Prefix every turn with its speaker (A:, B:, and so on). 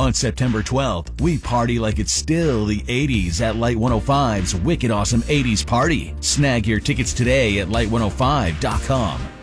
A: On September 12th, we party like it's still the 80s at Light 105's Wicked Awesome 80s Party. Snag your tickets today at light105.com.